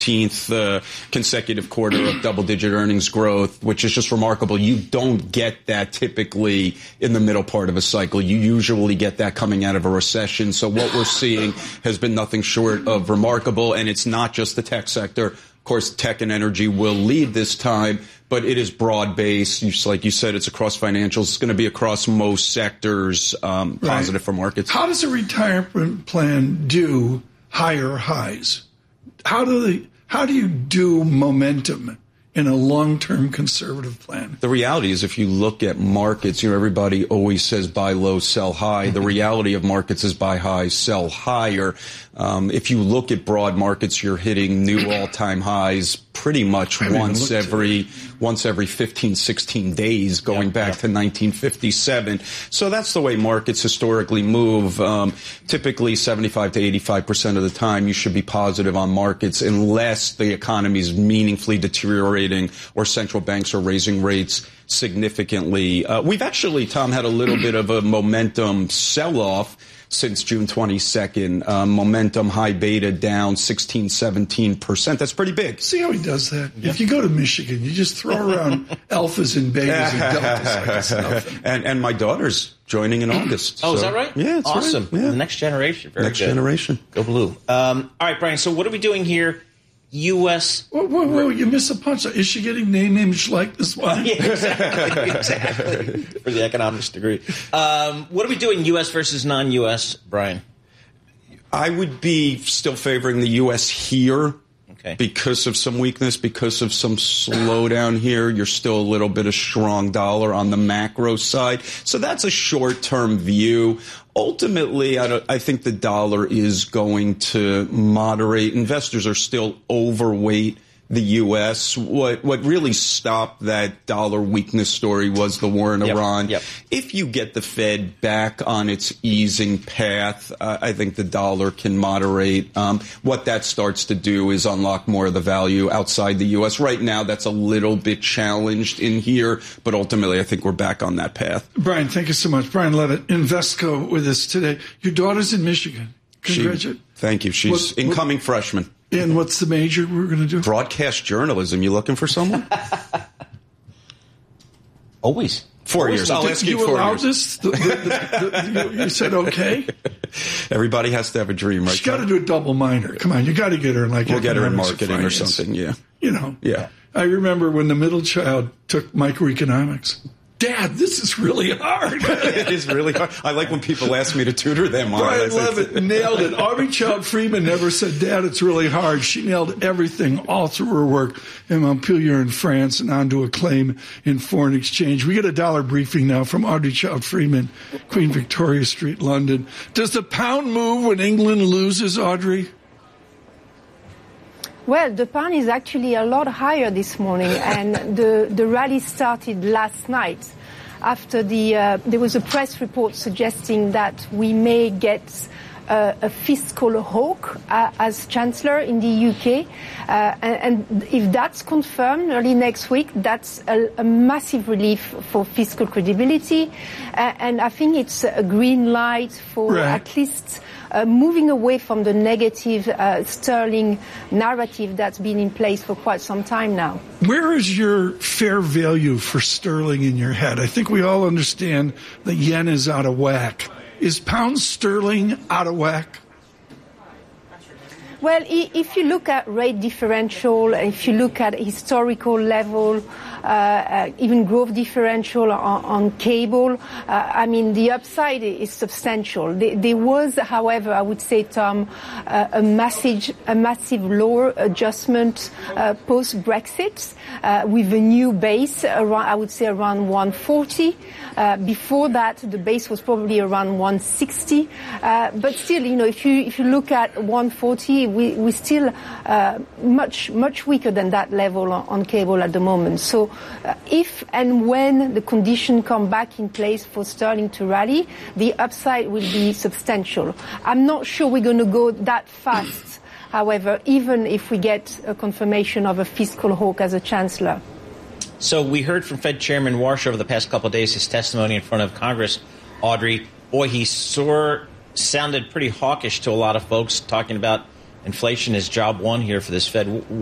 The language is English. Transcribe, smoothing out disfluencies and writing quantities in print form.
consecutive quarter of double-digit earnings growth, which is just remarkable. You don't get that typically in the middle part of a cycle. You usually get that coming out of a recession. So what we're seeing has been nothing short of remarkable, and it's not just the tech sector. Of course, tech and energy will lead this time, but it is broad-based. Just like you said, it's across financials. It's going to be across most sectors, positive for markets. How does a retirement plan do higher highs? How do you do momentum in a long-term conservative plan? The reality is if you look at markets, everybody always says buy low, sell high. The reality of markets is buy high, sell higher. If you look at broad markets, you're hitting new all-time highs pretty much once every 15, 16 days going back to 1957. So that's the way markets historically move. Typically 75 to 85% of the time you should be positive on markets unless the economy is meaningfully deteriorating or central banks are raising rates significantly. We've actually, Tom, had a little bit of a momentum sell-off since June 22nd. Momentum high beta down 16, 17%. That's pretty big. See how he does that? Yeah. If you go to Michigan, you just throw around alphas and betas and deltas like it's nothing. And my daughter's joining in August. Oh, so. Is that right? Yeah, it's awesome. Right. Yeah. The next generation. Very next good. generation. Go blue. All right, Brian, so what are we doing here? U.S. Whoa, you miss a punch. Is she getting name image like this one? Yeah, exactly. For the economics degree. What are we doing, U.S. versus non-U.S., Brian? I would be still favoring the U.S. here. Okay. Because of some weakness, because of some slowdown here. You're still a little bit of strong dollar on the macro side. So that's a short-term view. Ultimately, I think the dollar is going to moderate. Investors are still overweight the U.S. What really stopped that dollar weakness story was the war in Iran. Yep. If you get the Fed back on its easing path, I think the dollar can moderate. What that starts to do is unlock more of the value outside the U.S. Right now, that's a little bit challenged in here, but ultimately, I think we're back on that path. Brian, thank you so much. Brian Levitt, Invesco with us today. Your daughter's in Michigan. Congratulations. Thank you. She's incoming freshman. And what's the major we're going to do? Broadcast journalism. You looking for someone? Always. 4 years. I'll ask you 4 years. This? You said okay? Everybody has to have a dream, right? She's got to do a double minor. Come on, you got to get her in We'll get her in marketing or something, yeah. Yeah. I remember when the middle child took microeconomics. Dad, this is really hard. It is really hard. I like when people ask me to tutor them on it. Brian Levitt nailed it. Aubrey Child Freeman never said, Dad, it's really hard. She nailed everything all through her work in Montpellier in France and onto a claim in foreign exchange. We get a dollar briefing now from Audrey Child Freeman, Queen Victoria Street, London. Does the pound move when England loses, Audrey? Well, the pound is actually a lot higher this morning, and the rally started last night after there was a press report suggesting that we may get a fiscal hawk as Chancellor in the UK. And if that's confirmed early next week, that's a massive relief for fiscal credibility. And I think it's a green light for at least moving away from the negative sterling narrative that's been in place for quite some time now. Where is your fair value for sterling in your head? I think we all understand the yen is out of whack. Is pound sterling out of whack? Well, if you look at rate differential, if you look at historical level, even growth differential on cable, I mean, the upside is substantial. There was, however, I would say, Tom, a massive lower adjustment post-Brexit with a new base, around, I would say, around 140. Before that, the base was probably around 160. But still, if you look at 140, we still much weaker than that level on cable at the moment. So if and when the conditions come back in place for sterling to rally, the upside will be substantial. I'm not sure we're going to go that fast, however, even if we get a confirmation of a fiscal hawk as a chancellor. So we heard from Fed Chairman Warsh over the past couple of days, his testimony in front of Congress. Audrey, boy, he sounded pretty hawkish to a lot of folks, talking about Inflation is job one here for this Fed.